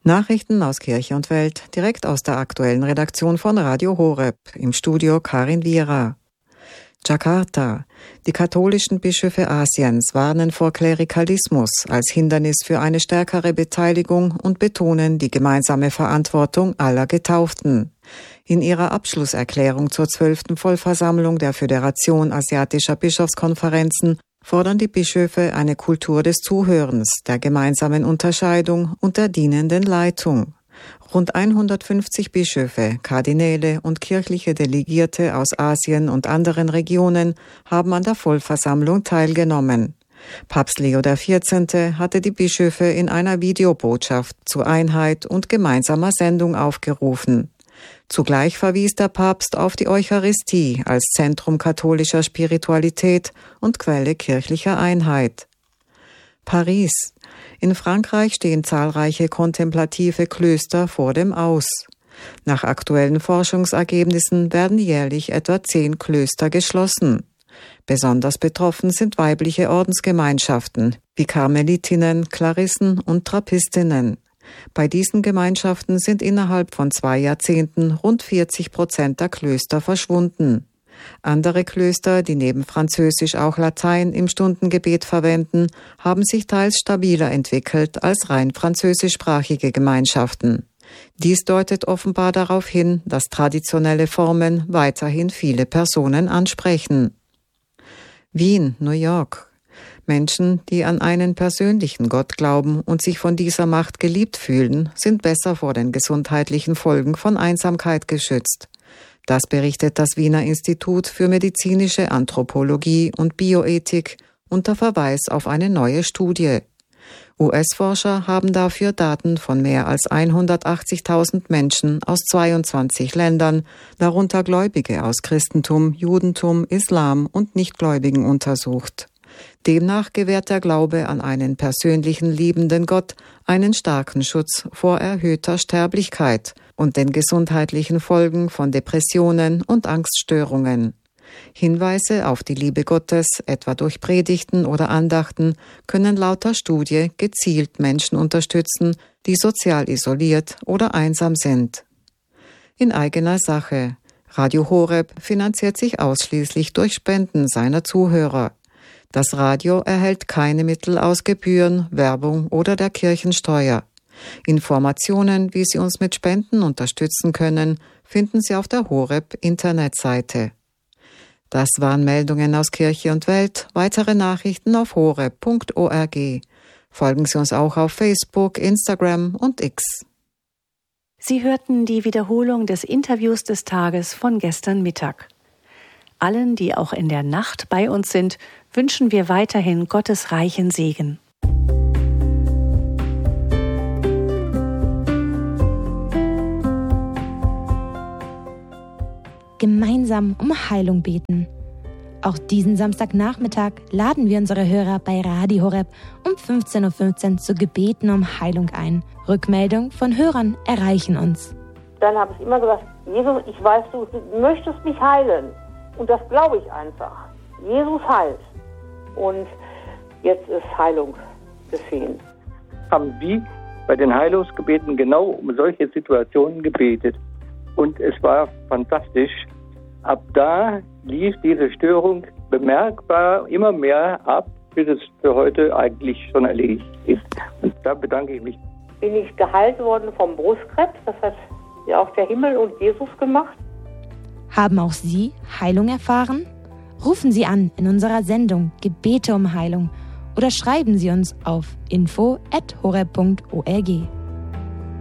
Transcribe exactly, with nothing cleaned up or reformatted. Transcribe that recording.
Nachrichten aus Kirche und Welt, direkt aus der aktuellen Redaktion von Radio Horeb, im Studio Karin Lira. Jakarta. Die katholischen Bischöfe Asiens warnen vor Klerikalismus als Hindernis für eine stärkere Beteiligung und betonen die gemeinsame Verantwortung aller Getauften. In ihrer Abschlusserklärung zur zwölften Vollversammlung der Föderation Asiatischer Bischofskonferenzen fordern die Bischöfe eine Kultur des Zuhörens, der gemeinsamen Unterscheidung und der dienenden Leitung. Rund hundertfünfzig Bischöfe, Kardinäle und kirchliche Delegierte aus Asien und anderen Regionen haben an der Vollversammlung teilgenommen. Papst Leo der vierzehnte hatte die Bischöfe in einer Videobotschaft zu Einheit und gemeinsamer Sendung aufgerufen. Zugleich verwies der Papst auf die Eucharistie als Zentrum katholischer Spiritualität und Quelle kirchlicher Einheit. Paris. In Frankreich stehen zahlreiche kontemplative Klöster vor dem Aus. Nach aktuellen Forschungsergebnissen werden jährlich etwa zehn Klöster geschlossen. Besonders betroffen sind weibliche Ordensgemeinschaften wie Karmelitinnen, Klarissen und Trappistinnen. Bei diesen Gemeinschaften sind innerhalb von zwei Jahrzehnten rund vierzig Prozent der Klöster verschwunden. Andere Klöster, die neben Französisch auch Latein im Stundengebet verwenden, haben sich teils stabiler entwickelt als rein französischsprachige Gemeinschaften. Dies deutet offenbar darauf hin, dass traditionelle Formen weiterhin viele Personen ansprechen. Wien, New York. Menschen, die an einen persönlichen Gott glauben und sich von dieser Macht geliebt fühlen, sind besser vor den gesundheitlichen Folgen von Einsamkeit geschützt. Das berichtet das Wiener Institut für medizinische Anthropologie und Bioethik unter Verweis auf eine neue Studie. U S-Forscher haben dafür Daten von mehr als hundertachtzigtausend Menschen aus zweiundzwanzig Ländern, darunter Gläubige aus Christentum, Judentum, Islam und Nichtgläubigen untersucht. Demnach gewährt der Glaube an einen persönlichen, liebenden Gott einen starken Schutz vor erhöhter Sterblichkeit und den gesundheitlichen Folgen von Depressionen und Angststörungen. Hinweise auf die Liebe Gottes, etwa durch Predigten oder Andachten, können laut der Studie gezielt Menschen unterstützen, die sozial isoliert oder einsam sind. In eigener Sache. Radio Horeb finanziert sich ausschließlich durch Spenden seiner Zuhörer. Das Radio erhält keine Mittel aus Gebühren, Werbung oder der Kirchensteuer. Informationen, wie Sie uns mit Spenden unterstützen können, finden Sie auf der Horeb-Internetseite. Das waren Meldungen aus Kirche und Welt. Weitere Nachrichten auf horeb punkt org. Folgen Sie uns auch auf Facebook, Instagram und X. Sie hörten die Wiederholung des Interviews des Tages von gestern Mittag. Allen, die auch in der Nacht bei uns sind, wünschen wir weiterhin Gottes reichen Segen. Gemeinsam um Heilung beten. Auch diesen Samstagnachmittag laden wir unsere Hörer bei Radio Horeb um fünfzehn Uhr fünfzehn zu Gebeten um Heilung ein. Rückmeldung von Hörern erreichen uns. Dann habe ich immer gesagt, Jesus, ich weiß, du möchtest mich heilen. Und das glaube ich einfach. Jesus heilt. Und jetzt ist Heilung geschehen. Haben Sie bei den Heilungsgebeten genau um solche Situationen gebetet? Und es war fantastisch. Ab da lief diese Störung bemerkbar immer mehr ab, bis es für heute eigentlich schon erledigt ist. Und da bedanke ich mich. Bin ich geheilt worden vom Brustkrebs. Das hat ja auch der Himmel und Jesus gemacht. Haben auch Sie Heilung erfahren? Rufen Sie an in unserer Sendung Gebete um Heilung oder schreiben Sie uns auf info at horeb punkt org.